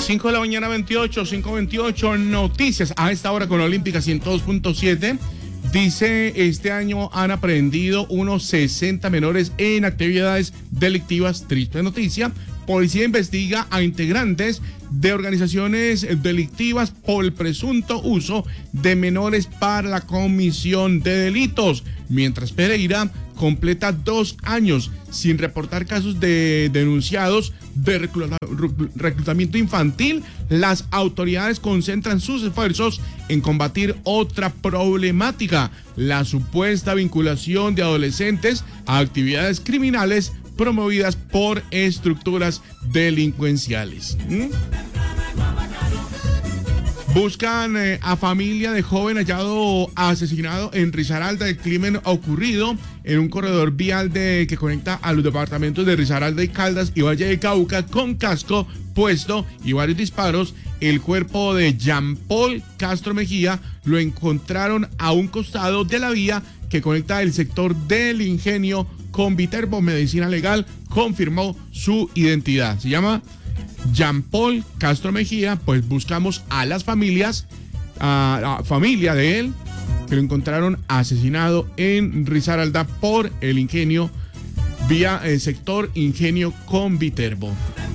5 de la mañana 28, 5:28, noticias a esta hora con Olímpica 102.7. Dice, este año han aprehendido unos 60 menores en actividades delictivas. Triste noticia. Policía investiga a integrantes de organizaciones delictivas por el presunto uso de menores para la comisión de delitos. Mientras Pereira completa 2 años sin reportar casos de denunciados de reclutamiento infantil, las autoridades concentran sus esfuerzos en combatir otra problemática: la supuesta vinculación de adolescentes a actividades criminales promovidas por estructuras delincuenciales. Buscan a familia de joven hallado asesinado en Risaralda. El crimen ocurrido en un corredor vial que conecta a los departamentos de Risaralda y Caldas y Valle de Cauca, con casco puesto y varios disparos. El cuerpo de Jean Paul Castro Mejía lo encontraron a un costado de la vía que conecta el sector del Ingenio con Viterbo. Medicina Legal confirmó su identidad. Se llama Jean Paul Castro Mejía. Pues buscamos a las familias, a la familia de él, que lo encontraron asesinado en Risaralda por el Ingenio, vía el sector Ingenio con Viterbo.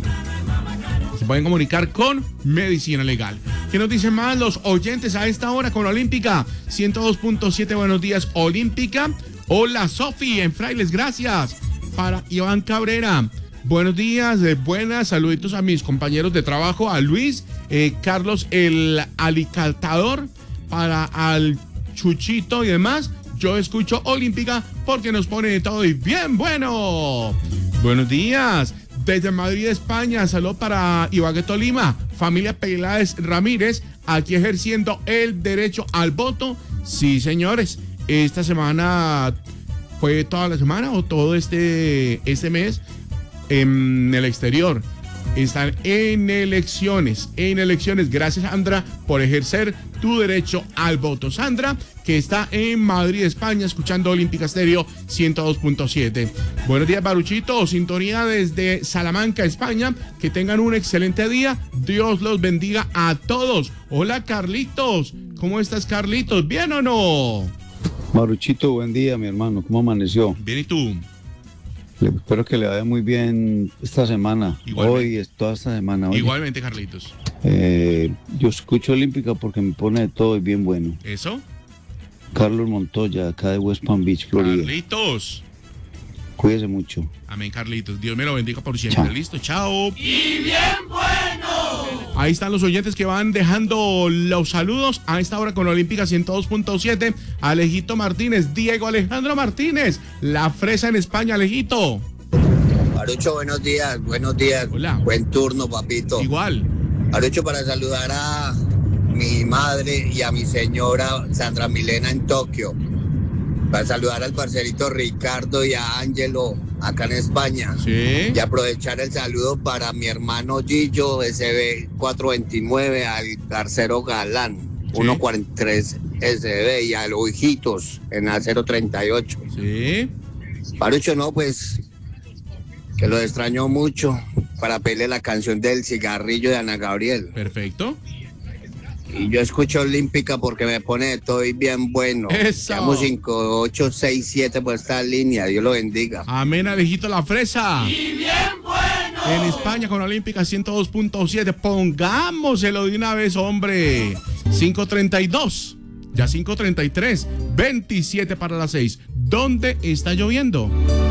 Se pueden comunicar con Medicina Legal. ¿Qué nos dicen más los oyentes a esta hora con Olímpica 102.7? Buenos días, Olímpica. Hola, Sofi, en Frailes, gracias. Para Iván Cabrera, buenos días, buenas, saluditos a mis compañeros de trabajo, a Luis, Carlos el alicatador, para al Chuchito y demás. Yo escucho Olímpica porque nos pone todo y bien bueno. Buenos días. Desde Madrid, España, saludo para Ibagué, Tolima, familia Peláez Ramírez, aquí ejerciendo el derecho al voto. Sí, señores, esta semana fue toda la semana o todo este mes en el exterior. Están en elecciones. Gracias, Sandra, por ejercer tu derecho al voto. Sandra, que está en Madrid, España, escuchando Olímpica Estéreo 102.7. Buenos días, Baruchito. Sintonía desde Salamanca, España. Que tengan un excelente día. Dios los bendiga a todos. Hola, Carlitos. ¿Cómo estás, Carlitos? ¿Bien o no? Baruchito, buen día, mi hermano. ¿Cómo amaneció? Bien, ¿y tú? Espero que le vaya muy bien esta semana. Hoy es toda esta semana. Oye. Igualmente, Carlitos. Yo escucho Olímpica porque me pone de todo y bien bueno. ¿Eso? Carlos Montoya, acá de West Palm Beach, Florida. Carlitos. Cuídese mucho. Amén, Carlitos. Dios me lo bendiga por siempre. Chao. Listo, chao. ¡Y bien bueno! Ahí están los oyentes que van dejando los saludos a esta hora con Olímpica 102.7. Alejito Martínez, Diego Alejandro Martínez, La Fresa en España, Alejito. Arucho, buenos días. Hola. Buen turno, papito. Igual. Arucho, para saludar a mi madre y a mi señora Sandra Milena en Tokio. Para saludar al parcerito Ricardo y a Ángelo acá en España. Sí. Y aprovechar el saludo para mi hermano Gillo, SB 429, al parcero Galán, sí. 143 SB, y a los hijitos en la 038. Sí. Parucho, no, pues, que lo extrañó mucho, para pedirle la canción del cigarrillo de Ana Gabriel. Perfecto. Y yo escucho Olímpica porque me pone de todo y bien bueno. Eso. Llamo 5867 por esta línea. Dios lo bendiga. Amén, Alejito La Fresa. ¡Y bien bueno! En España con Olímpica 102.7. Pongámoselo de una vez, hombre. 5:32. Ya 5:33. 27 para las 6. ¿Dónde está lloviendo?